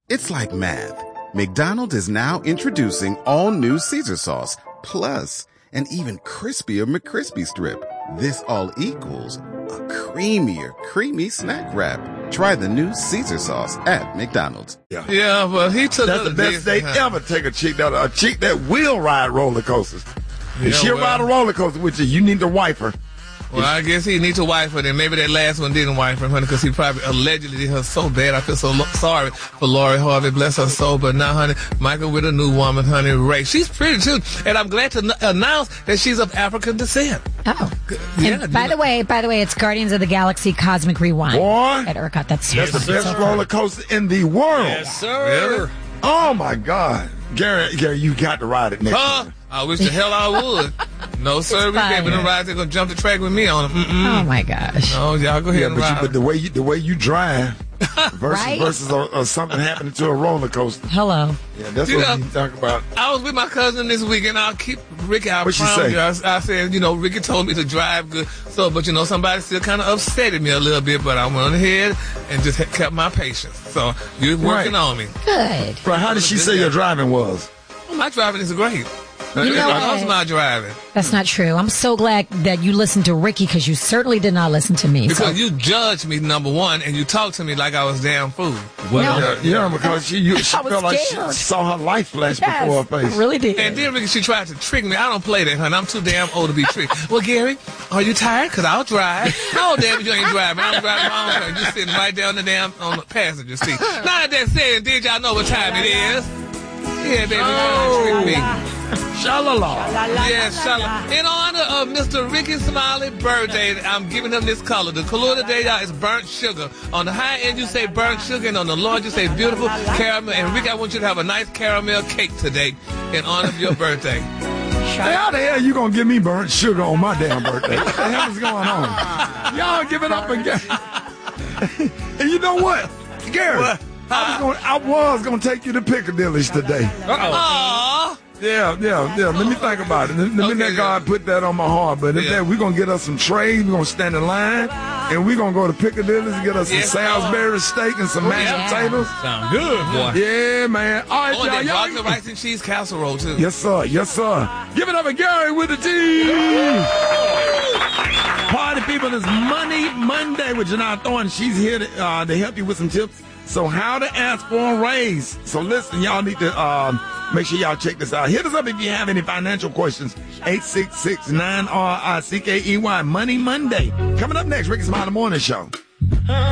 It's like math. McDonald's is now introducing all new Caesar sauce, plus an even crispier McCrispy strip. This all equals a creamier, creamy snack wrap. Try the new Caesar sauce at McDonald's. Yeah, but he took That's the best they ever take a chick that will ride roller coasters. If she'll ride a roller coaster with you, you need to wipe her. Well, I guess he needs to wife her. Then maybe that last one didn't wife her, honey, because he probably allegedly did her so bad. I feel so sorry for Lori Harvey, bless her soul. But now, honey, Michael with a new woman, honey, Ray. She's pretty too, and I'm glad to announce that she's of African descent. Oh, yeah. And by the way, it's Guardians of the Galaxy Cosmic Rewind. Boy, at ERCOT. That's the best roller coaster in the world. Yes, sir. Really? Oh my God, Gary, you got to ride it next time. I wish the hell I would. No, sir. We gave it a ride. They're going to jump the track with me on it. Oh, my gosh. No, y'all go ahead and ride. But the way you drive versus something happening to a roller coaster. Hello. Yeah, that's what you talk about. I was with my cousin this week, and I'll keep Ricky. I What'd she say? I said, Ricky told me to drive good. So, but somebody still kind of upsetted me a little bit, but I went ahead and just kept my patience. So you're working on me. Good. Right, how did she say your driving was? Well, my driving is great. You know How's my driving? That's not true. I'm so glad that you listened to Ricky, because you certainly did not listen to me. Because you judged me, number one, and you talked to me like I was damn fool. Because she felt like she saw her life flash before her face. I really did. And then Ricky, she tried to trick me. I don't play that, honey. I'm too damn old to be tricked. Well, Gary, are you tired? Because I'll drive. No, damn it, you ain't driving. I'm driving my own car. You're sitting right down on the passenger seat. Now that said, did y'all know what time it is? Yeah, baby, trying to trick me. Shalala. Yes, shalala. In honor of Mr. Ricky Smiley birthday, I'm giving him this color. The color today, y'all, is burnt sugar. On the high end, you say burnt sugar, and on the low end, you say beautiful caramel. And Ricky, I want you to have a nice caramel cake today in honor of your birthday. Hey, how the hell you gonna give me burnt sugar on my damn birthday? What the hell is going on? Y'all give it up again. And you know what, Gary? What? I was gonna take you to Piccadilly's today. Aww. Yeah. Let me think about it. Let me let God put that on my heart. But we're going to get us some trays. We're going to stand in line. And we're going to go to Piccadilly's and get us some Salisbury steak and some mashed potatoes. Sound good, boy. Yeah, man. All right, Oh, y'all. and rice and cheese casserole, too. Yes, sir. Give it up for Gary with the T. Party people, it's Money Monday with Janai Thorne. She's here to help you with some tips. So how to ask for a raise. So listen, y'all need to make sure y'all check this out. Hit us up if you have any financial questions. 866-9RICKEY. Money Monday. Coming up next, Ricky Smiley Morning Show.